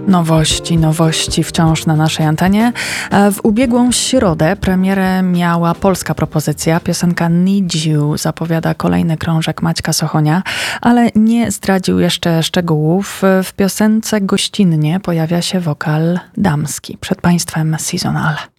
Nowości wciąż na naszej antenie. W ubiegłą środę premierę miała polska propozycja. Piosenka Need You zapowiada kolejny krążek Maćka Sochonia, ale nie zdradził jeszcze szczegółów. W piosence gościnnie pojawia się wokal damski. Przed Państwem Seasonal.